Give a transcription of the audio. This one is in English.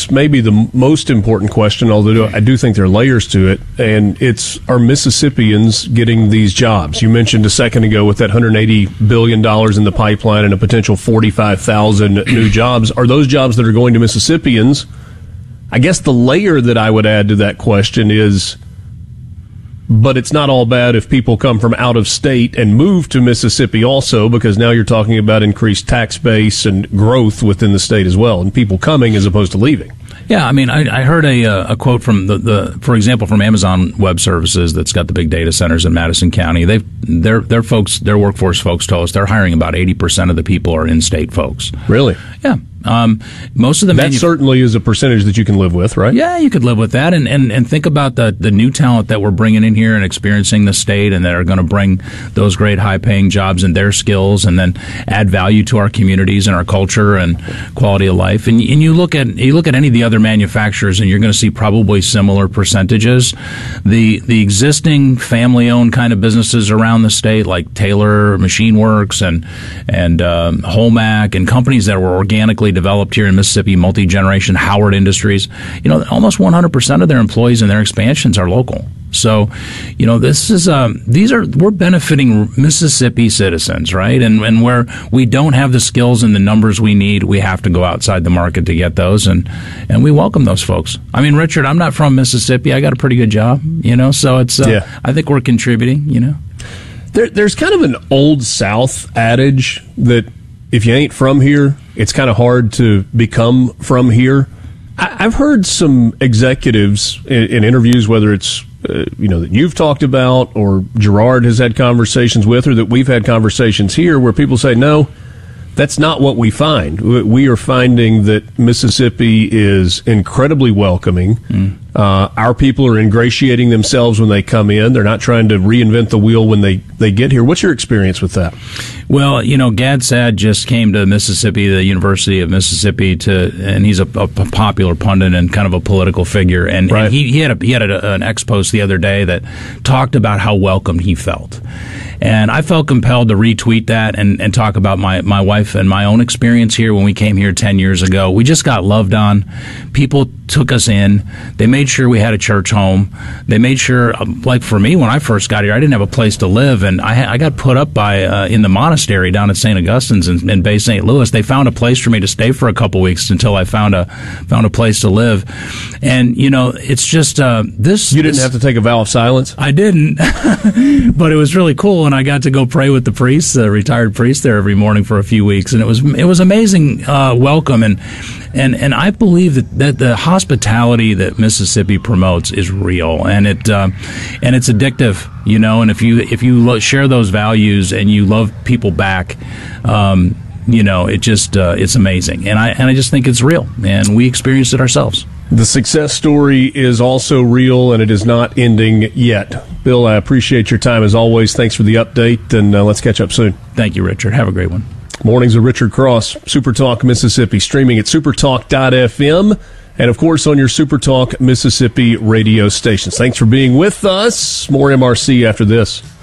is maybe the most important question, although I do think there are layers to it, and it's, are Mississippians getting these jobs? You mentioned a second ago with that $180 billion in the pipeline and a potential 45,000 new jobs. Are those jobs that are going to Mississippians? I guess the layer that I would add to that question is, but it's not all bad if people come from out of state and move to Mississippi also, because now you're talking about increased tax base and growth within the state as well, and people coming as opposed to leaving. Yeah, I mean, I heard a quote from for example, from Amazon Web Services that's got the big data centers in Madison County. Their workforce folks told us they're hiring about 80% of the people are in-state folks. Really? Yeah. Most of the that certainly is a percentage that you can live with, right? Yeah, you could live with that, and think about the new talent that we're bringing in here and experiencing the state, and that are going to bring those great high-paying jobs and their skills, and then add value to our communities and our culture and quality of life. And you look at any of the other manufacturers, and you're going to see probably similar percentages. The existing family-owned kind of businesses around the state, like Taylor Machine Works and Holmac, and companies that were organically developed here in Mississippi, multi-generation, Howard Industries, almost 100% of their employees and their expansions are local. So, this is we're benefiting Mississippi citizens, right? And where we don't have the skills and the numbers we need, we have to go outside the market to get those, and we welcome those folks. I mean, Richard, I'm not from Mississippi. I got a pretty good job, so it's I think we're contributing, There's kind of an old South adage that if you ain't from here, it's kind of hard to become from here. I've heard some executives in interviews, whether it's that you've talked about or Gerard has had conversations with, or that we've had conversations here, where people say, no, that's not what we find. We are finding that Mississippi is incredibly welcoming. Our people are ingratiating themselves when they come in. They're not trying to reinvent the wheel when they get here. What's your experience with that? Well, Gad Saad just came to Mississippi, the University of Mississippi, and he's a popular pundit and kind of a political figure. And, right. and he had an ex post the other day that talked about how welcomed he felt. And I felt compelled to retweet that and talk about my wife and my own experience here when we came here 10 years ago. We just got loved on. People took us in. They made sure we had a church home. They made sure, like for me, when I first got here, I didn't have a place to live, and I got put up by in the monastery down at St. Augustine's in Bay St. Louis. They found a place for me to stay for a couple weeks until I found a place to live. And it's just this. You didn't have to take a vow of silence? I didn't, but it was really cool. And I got to go pray with the priest, the retired priest there every morning for a few weeks, and it was amazing welcome, and I believe that the hospitality that Mississippi promotes is real, and it's addictive, and if you share those values and you love people back, it's amazing, and I just think it's real, and we experienced it ourselves. The success story is also real, and it is not ending yet. Bill, I appreciate your time as always. Thanks for the update, and let's catch up soon. Thank you, Richard. Have a great one. Mornings of Richard Cross, Supertalk Mississippi, streaming at supertalk.fm, and of course on your Supertalk Mississippi radio stations. Thanks for being with us. More MRC after this.